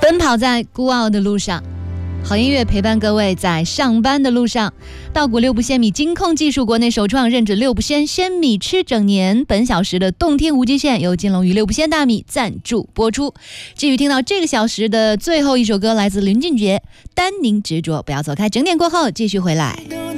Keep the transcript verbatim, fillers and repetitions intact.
奔跑在孤傲的路上，好音乐陪伴各位在上班的路上。稻谷六不鲜米金控技术国内首创，认准六不鲜，鲜米吃整年。本小时的动听无极限由金龙鱼六不鲜大米赞助播出。继续听到这个小时的最后一首歌，来自林俊杰，丹宁执着。不要走开，整点过后继续回来。